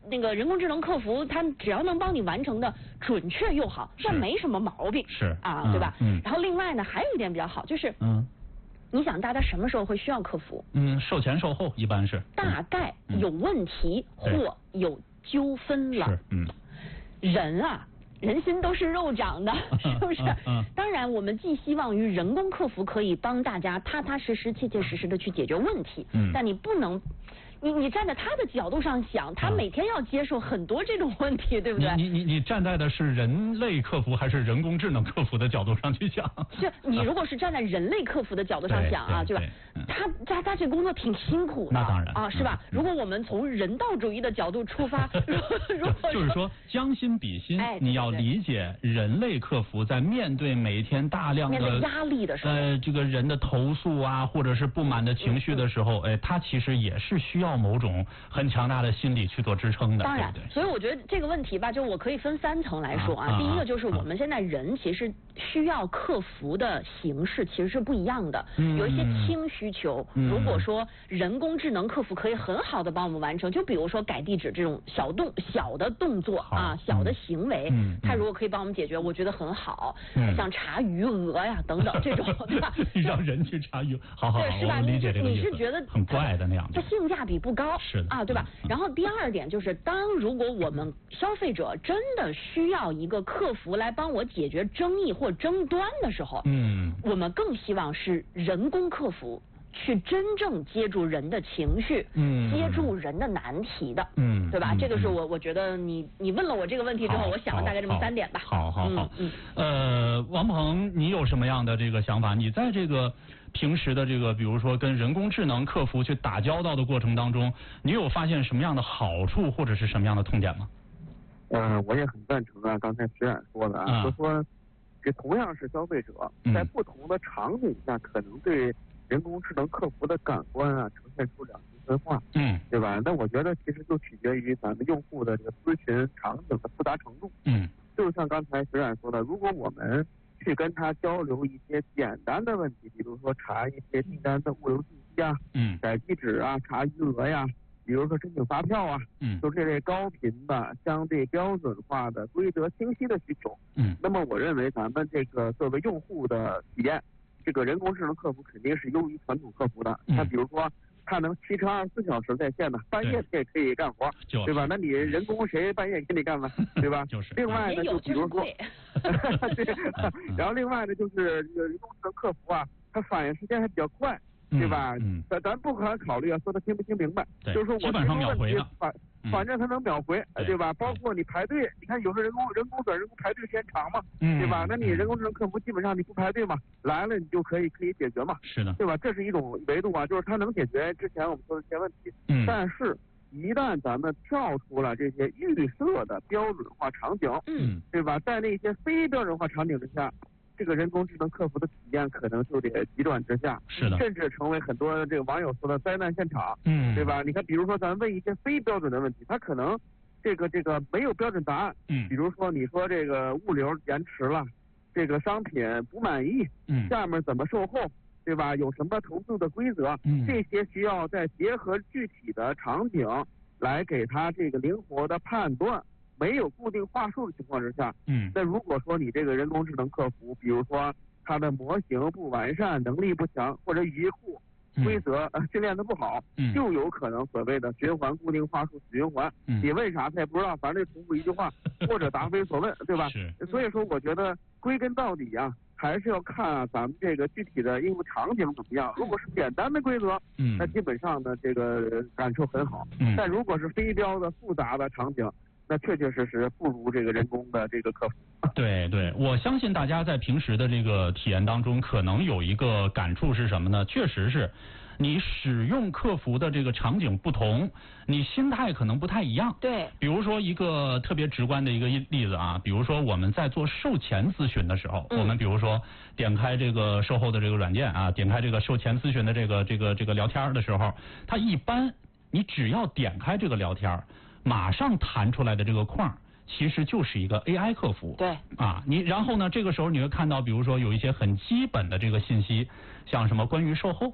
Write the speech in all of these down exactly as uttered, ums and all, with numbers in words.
那个人工智能客服，它只要能帮你完成的准确又好，这没什么毛病。 是啊， 嗯、 对吧？ 嗯。 然后另外呢，还有一点比较好，就是嗯。 你想大家什么时候会需要客服？ 嗯，售前售后一般是。 大概有问题或有纠纷了。 是，嗯。 人啊，人心都是肉长的，是不是？ 嗯。 当然，我们寄希望于人工客服可以帮大家踏踏实实、切切实实的去解决问题。 嗯。 但你不能。你你站在他的角度上想，他每天要接受很多这种问题，对不对？ 你你你站在的是人类客服还是人工智能客服的角度上去想？ 就你如果是站在人类客服的角度上想啊，对吧？他他他这工作挺辛苦的， 那当然啊，是吧？如果我们从人道主义的角度出发，如果就是说将心比心，你要理解人类客服在面对每天大量的压力的时候， 呃，这个人的投诉啊，或者是不满的情绪的时候，哎，他其实也是需要。要某种很强大的心理去做支撑的， 当然， 对对， 所以我觉得这个问题吧，就我可以分三层来说啊。啊第一个就是我们现在人其实需要客服的形式其实是不一样的， 嗯、 有一些轻需求、嗯，如果说人工智能客服可以很好的帮我们完成，就比如说改地址这种小动小的动作啊，小的行为， 嗯， 它如果可以帮我们解决，我觉得很好。嗯、像查余额呀等等这种，对吧？ 让人去查余，好好好， 是吧？ 我理解这个意思。 你是觉得很怪的那样子， 它性价比不高， 是的啊，对吧？ 嗯、 然后第二点就是，当如果我们消费者真的需要一个客服来帮我解决争议或争端的时候， 嗯， 我们更希望是人工客服去真正接住人的情绪， 嗯， 接住人的难题的， 嗯， 对吧？ 嗯、 这个是我我觉得你你问了我这个问题之后，我想了大概这么三点吧。 好好好， 嗯， 呃，王鹏，你有什么样的这个想法？你在这个平时的这个，比如说跟人工智能客服去打交道的过程当中，你有发现什么样的好处或者是什么样的痛点吗？ 呃，我也很赞成啊，刚才徐冉说的啊，就、嗯、说这同样是消费者，在不同的场景下，可能对人工智能客服的感官啊，呈现出两极分化， 嗯， 对吧？那我觉得其实就取决于咱们用户的这个咨询场景的复杂程度， 嗯， 就像刚才徐冉说的，如果我们去跟他交流一些简单的问题，比如说查一些订单的物流信息啊， 嗯， 改地址啊，查余额呀。比如说申请发票啊， 嗯， 就这类高频的、相对标准化的、规则清晰的需求， 嗯， 那么我认为咱们这个作为用户的体验，这个人工智能客服肯定是优于传统客服的。 嗯， 它比如说，它能七乘二十四小时在线的，半夜也可以干活，对吧？那你人工谁半夜给你干呢？对吧？ 就是。 另外呢，就比如说，对，然后另外呢，就是这个人工智能客服啊，它反应时间还比较快。对吧？ 嗯， 咱咱不可考虑啊，说他听不听明白，就是说我基本上秒回了， 反反正他能秒回， 嗯、 对吧？包括你排队，你看有时候人工人工转人工排队时间长嘛， 嗯， 对吧？那你人工智能客服基本上你不排队嘛，来了你就可以可以解决嘛， 是的， 对吧？这是一种维度啊，就是它能解决之前我们说的这些问题， 嗯， 但是一旦咱们跳出了这些预设的标准化场景， 嗯， 对吧？在那些非标准化场景之下。这个人工智能客服的体验可能就得急转直下， 是的， 甚至成为很多这个网友说的灾难现场， 嗯， 对吧？你看，比如说咱问一些非标准的问题，他可能这个这个没有标准答案， 嗯， 比如说你说这个物流延迟了，这个商品不满意， 嗯， 下面怎么售后，对吧？有什么投诉的规则， 嗯， 这些需要再结合具体的场景来给他这个灵活的判断。没有固定话术的情况之下， 嗯， 那如果说你这个人工智能客服，比如说它的模型不完善、能力不强，或者语义库规则、嗯、训练的不好， 嗯， 就有可能所谓的循环固定话术死循环。 嗯， 你问啥他也不知道，反正就重复一句话或者答非所问，对吧？ 是。 所以说，我觉得归根到底啊，还是要看啊咱们这个具体的应用场景怎么样。如果是简单的规则， 嗯， 那基本上呢这个感受很好。 嗯， 但如果是非标的复杂的场景。那确确实实不如这个人工的这个客服。 对对，我相信大家在平时的这个体验当中，可能有一个感触是什么呢？确实是，你使用客服的这个场景不同，你心态可能不太一样。 对。 比如说一个特别直观的一个例子啊，比如说我们在做售前咨询的时候， 嗯、 我们比如说点开这个售后的这个软件啊，点开这个售前咨询的这个这个这个聊天的时候，它一般你只要点开这个聊天。马上弹出来的这个框，其实就是一个 A I 客服。 对。 啊，你然后呢，这个时候你会看到，比如说有一些很基本的这个信息，像什么关于售后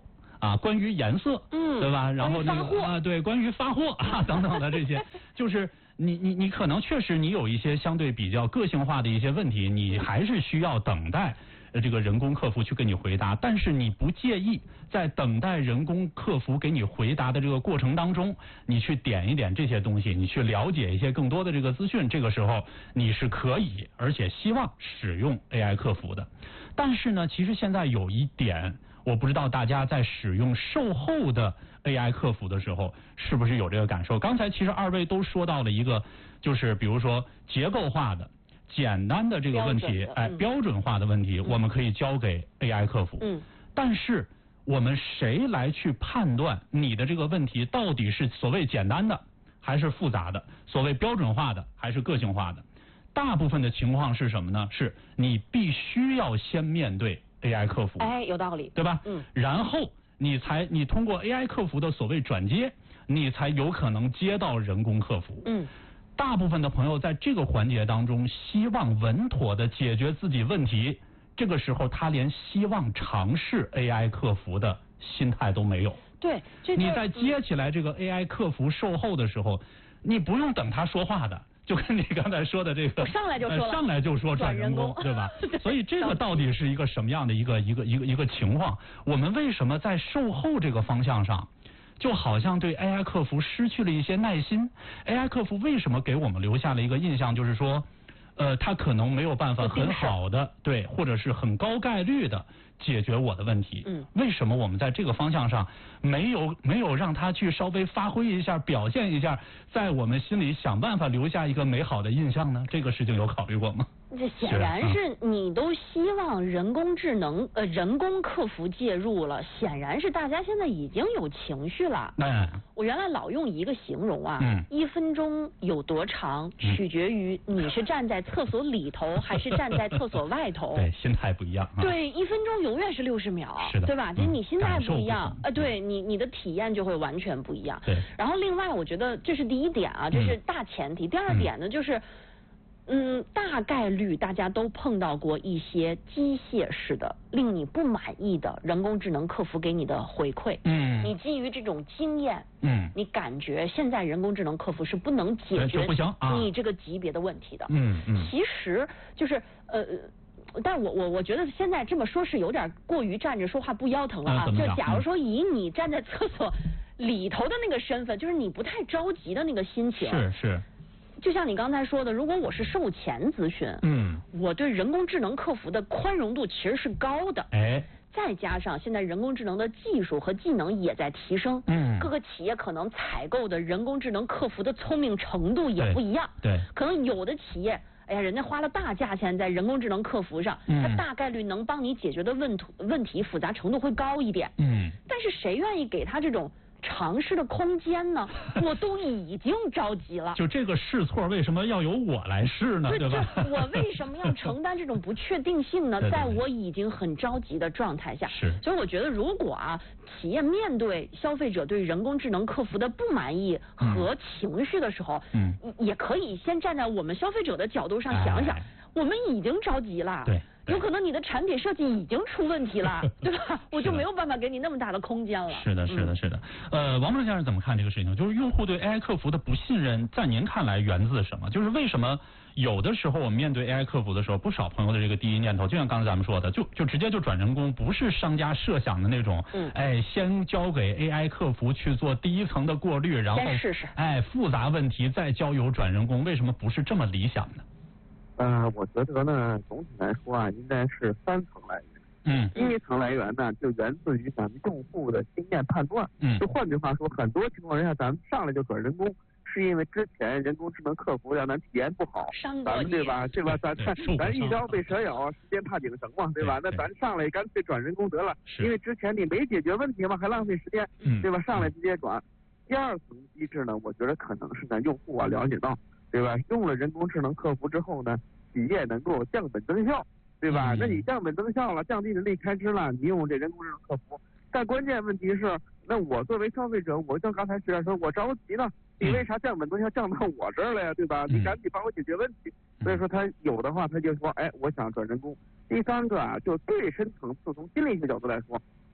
啊，关于颜色， 嗯， 对吧？然后那个啊，对，关于发货啊等等的这些，就是你你你可能确实你有一些相对比较个性化的一些问题，你还是需要等待这个人工客服去给你回答，但是你不介意在等待人工客服给你回答的这个过程当中，你去点一点这些东西，你去了解一些更多的这个资讯，这个时候你是可以而且希望使用 A I 客服的。但是呢，其实现在有一点，我不知道大家在使用售后的 A I 客服的时候是不是有这个感受。刚才其实二位都说到了一个，就是比如说结构化的简单的这个问题，哎，标准化的问题，我们可以交给 A I 客服。嗯。但是我们谁来去判断你的这个问题到底是所谓简单的还是复杂的，所谓标准化的还是个性化的？大部分的情况是什么呢？是你必须要先面对 A I 客服。 哎，有道理， 对吧？ 嗯。 然后你才你通过 A I 客服的所谓转接，你才有可能接到人工客服。 嗯。 大部分的朋友在这个环节当中，希望稳妥的解决自己问题，这个时候他连希望尝试 A I 客服的心态都没有。 对，这你在接起来这个 A I 客服售后的时候，你不用等他说话的，就跟你刚才说的这个， 我上来就说了， 呃、上来就说转人工，对吧？所以这个到底是一个什么样的一个一个一个一个情况？我们为什么在售后这个方向上，就好像对 A I 客服失去了一些耐心 ？A I 客服为什么给我们留下了一个印象，就是说，呃，他可能没有办法很好的对，或者是很高概率的解决我的问题。 嗯， 为什么我们在这个方向上没有没有让他去稍微发挥一下、表现一下，在我们心里想办法留下一个美好的印象呢？这个事情有考虑过吗？ 这显然是你都希望人工智能呃人工客服介入了，显然是大家现在已经有情绪了。 嗯， 我原来老用一个形容啊， 嗯， 一分钟有多长，取决于你是站在厕所里头还是站在厕所外头。 对，心态不一样。 对，一分钟永远是六十秒， 是的， 对吧？就你心态不一样， 呃， 对你你的体验就会完全不一样。 对。 然后另外，我觉得这是第一点啊，这是大前提。第二点呢，就是。嗯，大概率大家都碰到过一些机械式的令你不满意的人工智能客服给你的回馈。 嗯， 你基于这种经验， 嗯， 你感觉现在人工智能客服是不能解决你这个级别的问题的。 嗯嗯， 其实就是呃。但我我我觉得现在这么说是有点过于站着说话不腰疼了啊！就假如说以你站在厕所里头的那个身份，就是你不太着急的那个心情。 是是。 就像你刚才说的，如果我是售前咨询， 嗯， 我对人工智能客服的宽容度其实是高的。 哎。 再加上现在人工智能的技术和技能也在提升， 嗯， 各个企业可能采购的人工智能客服的聪明程度也不一样。 对。对可能有的企业。哎呀，人家花了大价钱在人工智能客服上， 嗯、 它大概率能帮你解决的问题问题复杂程度会高一点。 嗯， 但是谁愿意给他这种尝试的空间呢？我都已经着急了。 就这个试错，为什么要由我来试呢？对吧？ 我为什么要承担这种不确定性呢？ 对对对在我已经很着急的状态下， 是。 所以我觉得，如果啊，企业面对消费者对人工智能客服的不满意和情绪的时候， 嗯， 也可以先站在我们消费者的角度上想想，哎、我们已经着急了。 对。 有可能你的产品设计已经出问题了，对吧？我就没有办法给你那么大的空间了。 是的，是的，是的。呃，王先生怎么看这个事情？就是用户对 A I 客服的不信任，在您看来源自什么？就是为什么有的时候我们面对 A I 客服的时候，不少朋友的这个第一念头，就像刚才咱们说的，就就直接就转人工，不是商家设想的那种， 嗯， 哎，先交给 A I 客服去做第一层的过滤，然后试试， 哎，复杂问题再交由转人工，为什么不是这么理想呢？ 呃，我觉得呢，总体来说啊，应该是三层来源。 嗯， 第一层来源呢，就源自于咱们用户的经验判断。 嗯， 就换句话说，很多情况下，咱们上来就转人工，是因为之前人工智能客服让咱体验不好，咱们对吧？对吧？咱咱咱一朝被蛇咬，十年怕井绳嘛，对吧？那咱上来干脆转人工得了，因为之前你没解决问题嘛，还浪费时间，对吧？上来直接转。第二层机制呢，我觉得可能是咱用户啊了解到。对吧？用了人工智能客服之后呢，企业能够降本增效，对吧？嗯、那你降本增效了，降低人力开支了，你用这人工智能客服，但关键问题是，那我作为消费者，我就刚才实在说，我着急呢，你为啥降本增效降到我这儿了呀？对吧？你赶紧帮我解决问题。嗯、所以说他有的话，他就说，哎，我想转人工。第三个啊，就最深层次从心理学角度来说，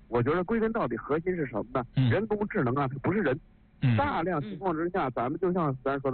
我觉得归根到底核心是什么呢？ 嗯、 人工智能啊，它不是人。 嗯、 大量情况之下，咱们就像咱说的。